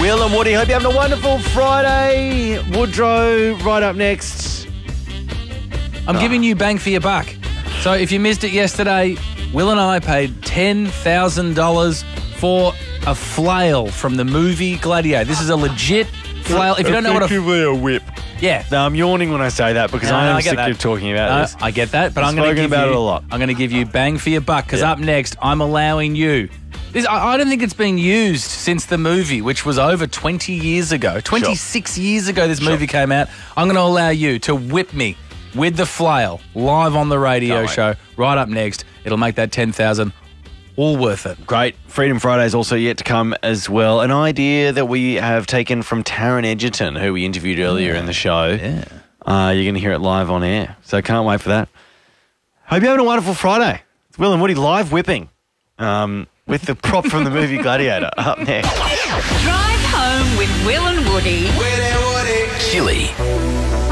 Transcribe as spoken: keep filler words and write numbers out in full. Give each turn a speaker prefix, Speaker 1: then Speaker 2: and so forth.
Speaker 1: Will and Woody, hope you're having a wonderful Friday. Woodrow, right up next.
Speaker 2: I'm
Speaker 1: Oh.
Speaker 2: giving you bang for your buck. So if you missed it yesterday, Will and I paid ten thousand dollars for a flail from the movie Gladiator. This is a legit flail. If you don't know what a...
Speaker 1: Effectively a whip.
Speaker 2: Yeah.
Speaker 1: No, I'm yawning when I say that because
Speaker 2: No,
Speaker 1: I am
Speaker 2: I get
Speaker 1: sick
Speaker 2: that.
Speaker 1: of talking about
Speaker 2: Uh,
Speaker 1: this.
Speaker 2: I get that, but
Speaker 1: I've
Speaker 2: I'm going to
Speaker 1: spoken
Speaker 2: give
Speaker 1: about
Speaker 2: you
Speaker 1: it a lot.
Speaker 2: I'm going to give you bang for your buck because
Speaker 1: Yeah.
Speaker 2: up next I'm allowing you. This I, I don't think it's been used since the movie, which was over twenty years ago. twenty-six years ago this movie came out. I'm going to allow you to whip me with the flail live on the radio
Speaker 1: Can't wait.
Speaker 2: show right up next. It'll make that ten thousand all worth it.
Speaker 1: Great. Freedom Friday is also yet to come as well. An idea that we have taken from Taron Egerton, who we interviewed earlier in the show.
Speaker 2: Yeah.
Speaker 1: Uh, you're going to hear it live on air. So can't wait for that. Hope you're having a wonderful Friday. It's Will and Woody live whipping um, with the prop from the movie Gladiator up next.
Speaker 3: Drive home with Will and Woody.
Speaker 4: Chili